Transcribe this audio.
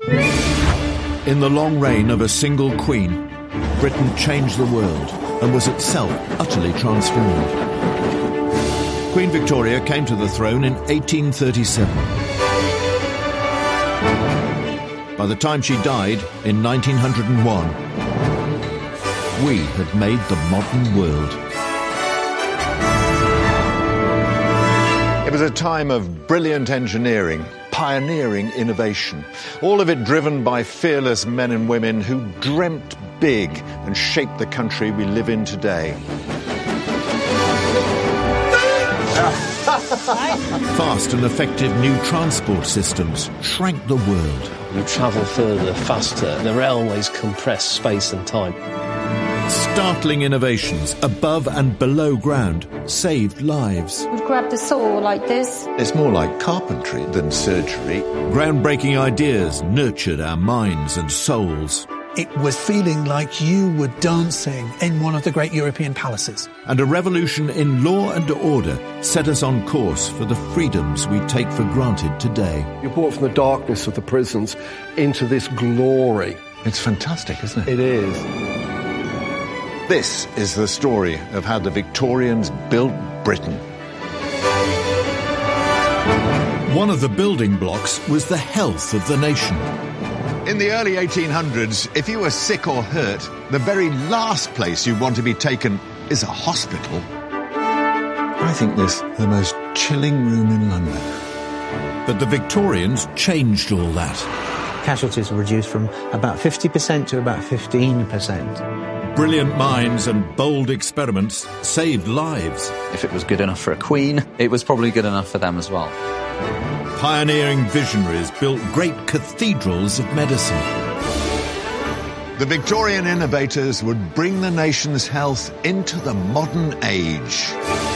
In the long reign of a single queen, Britain changed the world and was itself utterly transformed. Queen Victoria came to the throne in 1837. By the time she died in 1901, we had made the modern world. It was a time of brilliant engineering, pioneering innovation, all of it driven by fearless men and women who dreamt big and shaped the country we live in today. Fast and effective new transport systems shrank the world. You travel further, faster. The railways compress space and time. Startling innovations above and below ground saved lives. We'd grab the saw like this. It's more like carpentry than surgery. Groundbreaking ideas nurtured our minds and souls. It was feeling like you were dancing in one of the great European palaces. And a revolution in law and order set us on course for the freedoms we take for granted today. You're brought from the darkness of the prisons into this glory. It's fantastic, isn't it? It is. This is the story of how the Victorians built Britain. One of the building blocks was the health of the nation. In the early 1800s, if you were sick or hurt, the very last place you'd want to be taken is a hospital. I think this is the most chilling room in London. But the Victorians changed all that. Casualties were reduced from about 50% to about 15%. Brilliant minds and bold experiments saved lives. If it was good enough for a queen, it was probably good enough for them as well. Pioneering visionaries built great cathedrals of medicine. The Victorian innovators would bring the nation's health into the modern age.